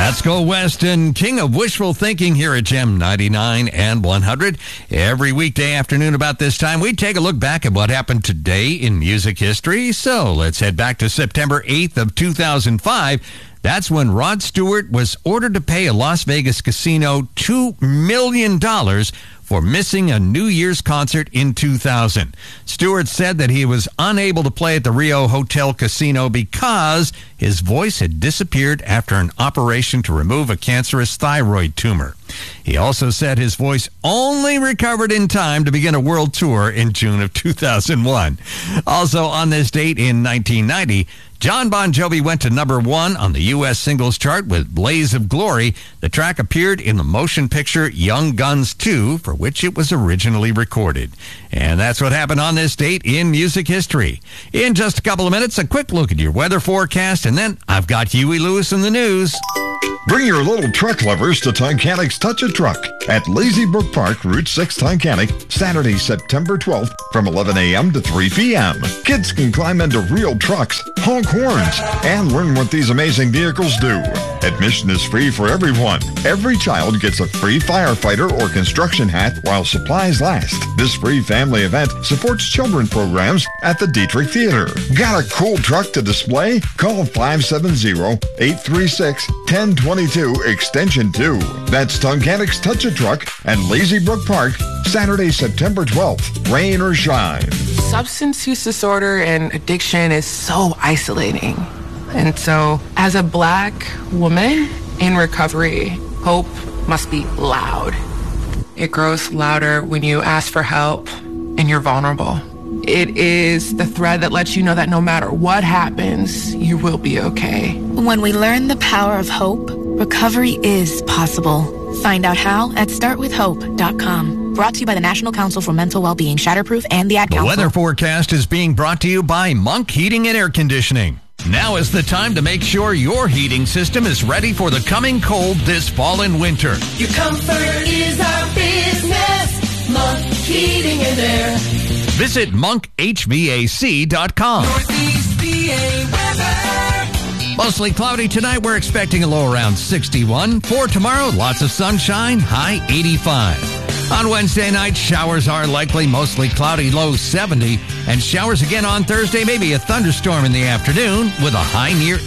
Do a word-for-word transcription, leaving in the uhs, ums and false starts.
Let's go west and king of wishful thinking here at Gem ninety-nine and one hundred. Every weekday afternoon about this time, we take a look back at what happened today in music history. So let's head back to September eighth of two thousand five. That's when Rod Stewart was ordered to pay a Las Vegas casino two million dollars for missing a New Year's concert in two thousand. Stewart said that he was unable to play at the Rio Hotel Casino because his voice had disappeared after an operation to remove a cancerous thyroid tumor. He also said his voice only recovered in time to begin a world tour in June of two thousand one. Also on this date in nineteen ninety, John Bon Jovi went to number one on the U S singles chart with Blaze of Glory. The track appeared in the motion picture Young Guns two, for which it was originally recorded. And that's what happened on this date in music history. In just a couple of minutes, a quick look at your weather forecast, and then I've got Huey Lewis in the news. Bring your little truck lovers to Tycanic's Touch a Truck at Lazy Brook Park, Route six, Tycanic, Saturday, September twelfth from eleven a.m. to three p.m. Kids can climb into real trucks, honk horns, and learn what these amazing vehicles do. Admission is free for everyone. Every child gets a free firefighter or construction hat while supplies last. This free family event supports children programs at the Dietrich Theater. Got a cool truck to display? Call five seven zero, eight three six, one zero two two, extension two. That's Tycanic's Touch a Truck at Lazy Brook Park, Saturday, September twelfth, rain or shine. Substance use disorder and addiction is so isolating. And so, as a Black woman in recovery, hope must be loud. It grows louder when you ask for help and you're vulnerable. It is the thread that lets you know that no matter what happens, you will be okay. When we learn the power of hope, recovery is possible. Find out how at start with hope dot com. Brought to you by the National Council for Mental Wellbeing, Shatterproof, and the Ad The Council. weather forecast is being brought to you by Monk Heating and Air Conditioning. Now is the time to make sure your heating system is ready for the coming cold this fall and winter. Your comfort is our business. Monk Heating and Air. Visit monk h v a c dot com. Northeast P A weather. Mostly cloudy tonight. We're expecting a low around sixty-one. For tomorrow, lots of sunshine, high eighty-five. On Wednesday night, showers are likely, mostly cloudy, low seventy. And showers again on Thursday, maybe a thunderstorm in the afternoon with a high near